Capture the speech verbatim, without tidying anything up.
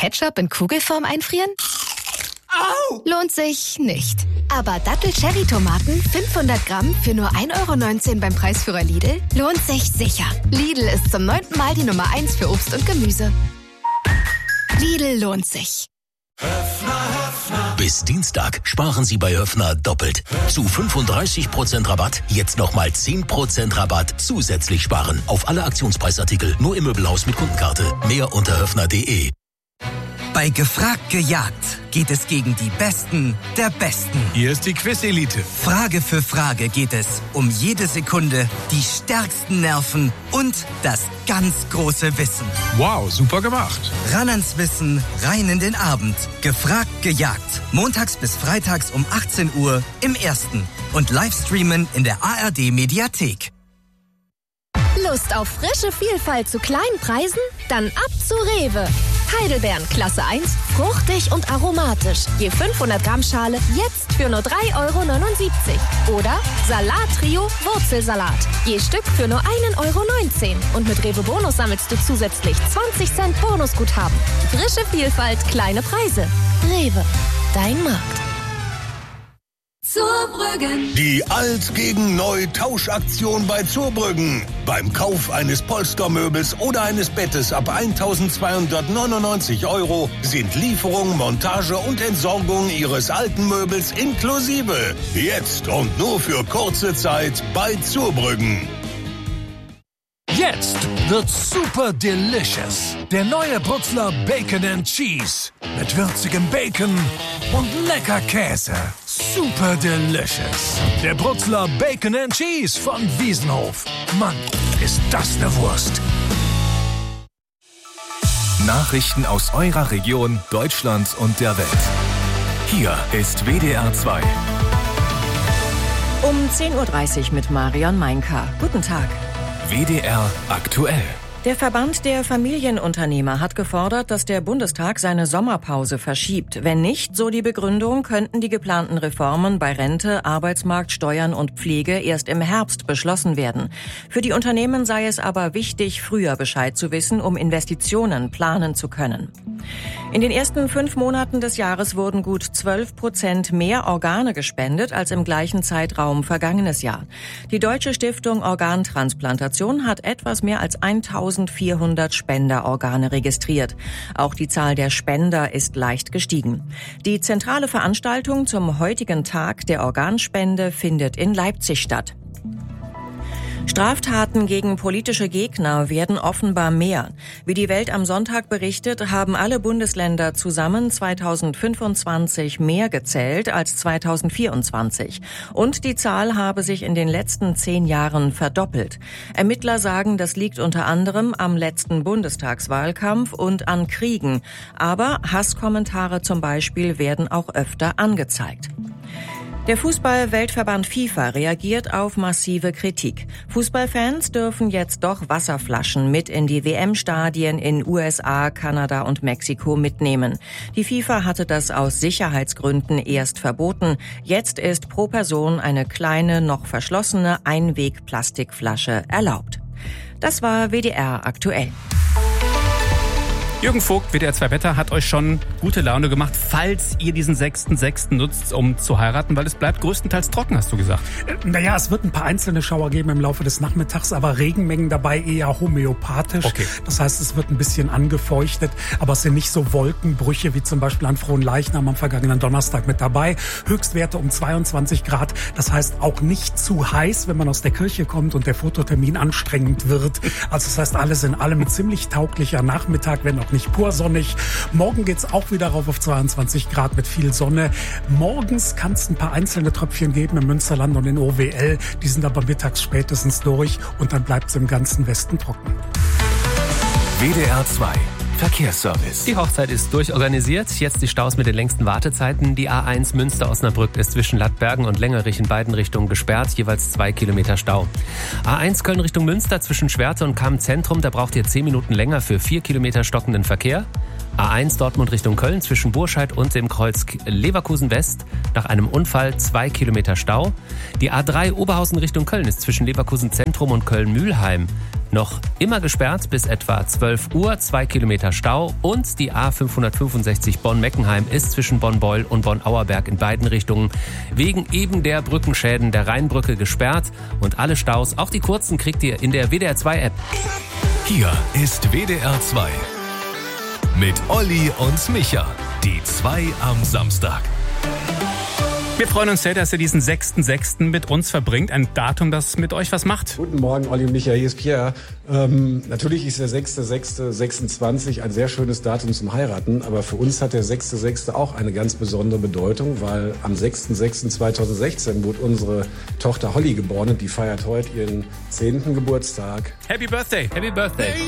Ketchup in Kugelform einfrieren? Au! Lohnt sich nicht. Aber Dattel-Cherry-Tomaten fünfhundert Gramm für nur ein Euro neunzehn beim Preisführer Lidl lohnt sich sicher. Lidl ist zum neunten Mal die Nummer eins für Obst und Gemüse. Lidl lohnt sich. Bis Dienstag sparen Sie bei Höffner doppelt. Zu fünfunddreißig Prozent Rabatt, jetzt nochmal zehn Prozent Rabatt zusätzlich sparen. Auf alle Aktionspreisartikel, nur im Möbelhaus mit Kundenkarte. Mehr unter höffner punkt de. Bei Gefragt gejagt geht es gegen die Besten der Besten. Hier ist die Quiz-Elite. Frage für Frage geht es um jede Sekunde, die stärksten Nerven und das ganz große Wissen. Wow, super gemacht. Ran ans Wissen, rein in den Abend. Gefragt gejagt. Montags bis freitags um achtzehn Uhr im Ersten. Und Livestreamen in der A R D-Mediathek. Lust auf frische Vielfalt zu kleinen Preisen? Dann ab zu Rewe. Heidelbeeren Klasse eins, fruchtig und aromatisch. Je fünfhundert Gramm Schale jetzt für nur drei Euro neunundsiebzig. Oder Salat-Trio Wurzelsalat. Je Stück für nur ein Euro neunzehn. Und mit Rewe Bonus sammelst du zusätzlich zwanzig Cent Bonusguthaben. Frische Vielfalt, kleine Preise. Rewe, dein Markt. Zurbrüggen. Die Alt gegen Neu Tauschaktion bei Zurbrüggen. Beim Kauf eines Polstermöbels oder eines Bettes ab eintausendzweihundertneunundneunzig Euro sind Lieferung, Montage und Entsorgung Ihres alten Möbels inklusive. Jetzt und nur für kurze Zeit bei Zurbrüggen. Jetzt wird's super delicious. Der neue Brutzler Bacon and Cheese. Mit würzigem Bacon und lecker Käse. Super delicious. Der Brutzler Bacon and Cheese von Wiesenhof. Mann, ist das eine Wurst. Nachrichten aus eurer Region, Deutschland und der Welt. Hier ist W D R zwei. Um zehn Uhr dreißig mit Marion Meinka. Guten Tag. W D R aktuell. Der Verband der Familienunternehmer hat gefordert, dass der Bundestag seine Sommerpause verschiebt. Wenn nicht, so die Begründung, könnten die geplanten Reformen bei Rente, Arbeitsmarkt, Steuern und Pflege erst im Herbst beschlossen werden. Für die Unternehmen sei es aber wichtig, früher Bescheid zu wissen, um Investitionen planen zu können. In den ersten fünf Monaten des Jahres wurden gut zwölf Prozent mehr Organe gespendet als im gleichen Zeitraum vergangenes Jahr. Die Deutsche Stiftung Organtransplantation hat etwas mehr als eintausendvierhundert Spenderorgane registriert. Auch die Zahl der Spender ist leicht gestiegen. Die zentrale Veranstaltung zum heutigen Tag der Organspende findet in Leipzig statt. Straftaten gegen politische Gegner werden offenbar mehr. Wie die Welt am Sonntag berichtet, haben alle Bundesländer zusammen zweitausendfünfundzwanzig mehr gezählt als zweitausendvierundzwanzig. Und die Zahl habe sich in den letzten zehn Jahren verdoppelt. Ermittler sagen, das liegt unter anderem am letzten Bundestagswahlkampf und an Kriegen. Aber Hasskommentare zum Beispiel werden auch öfter angezeigt. Der Fußball-Weltverband FIFA reagiert auf massive Kritik. Fußballfans dürfen jetzt doch Wasserflaschen mit in die W M-Stadien in U S A, Kanada und Mexiko mitnehmen. Die FIFA hatte das aus Sicherheitsgründen erst verboten. Jetzt ist pro Person eine kleine, noch verschlossene Einweg-Plastikflasche erlaubt. Das war W D R aktuell. Jürgen Vogt, W D R zwei Wetter, hat euch schon gute Laune gemacht, falls ihr diesen sechsten sechsten nutzt, um zu heiraten, weil es bleibt größtenteils trocken, hast du gesagt. Naja, es wird ein paar einzelne Schauer geben im Laufe des Nachmittags, aber Regenmengen dabei eher homöopathisch. Okay. Das heißt, es wird ein bisschen angefeuchtet, aber es sind nicht so Wolkenbrüche wie zum Beispiel an Fronleichnam am vergangenen Donnerstag mit dabei. Höchstwerte um zweiundzwanzig Grad, das heißt auch nicht zu heiß, wenn man aus der Kirche kommt und der Fototermin anstrengend wird. Also das heißt, alles in allem ziemlich tauglicher Nachmittag, wenn auch nicht pur sonnig. Morgen geht's auch wieder rauf auf zweiundzwanzig Grad mit viel Sonne. Morgens kann es ein paar einzelne Tröpfchen geben im Münsterland und in O W L. Die sind aber mittags spätestens durch und dann bleibt es im ganzen Westen trocken. W D R zwei Verkehrsservice. Die Hochzeit ist durchorganisiert. Jetzt die Staus mit den längsten Wartezeiten. Die A eins Münster-Osnabrück ist zwischen Lattbergen und Längerich in beiden Richtungen gesperrt. Jeweils zwei Kilometer Stau. A eins Köln Richtung Münster zwischen Schwerte und Cham Zentrum. Da braucht ihr zehn Minuten länger für vier Kilometer stockenden Verkehr. A eins Dortmund Richtung Köln zwischen Burscheid und dem Kreuz Leverkusen West nach einem Unfall zwei Kilometer Stau. Die A drei Oberhausen Richtung Köln ist zwischen Leverkusen Zentrum und Köln-Mühlheim noch immer gesperrt bis etwa zwölf Uhr, zwei Kilometer Stau. Und die A fünfhundertfünfundsechzig Bonn-Meckenheim ist zwischen Bonn-Beul und Bonn-Auerberg in beiden Richtungen wegen eben der Brückenschäden der Rheinbrücke gesperrt. Und alle Staus, auch die kurzen, kriegt ihr in der W D R zwei App. Hier ist W D R zwei. Mit Olli und Micha, die zwei am Samstag. Wir freuen uns sehr, dass ihr diesen sechsten sechsten mit uns verbringt. Ein Datum, das mit euch was macht. Guten Morgen, Olli und Micha, hier ist Pierre. Ähm, natürlich ist der sechster sechster sechsundzwanzig ein sehr schönes Datum zum Heiraten, aber für uns hat der sechster sechster auch eine ganz besondere Bedeutung, weil am sechster sechster zweitausendsechzehn wurde unsere Tochter Holly geboren und die feiert heute ihren zehnten Geburtstag. Happy Birthday! Happy Birthday!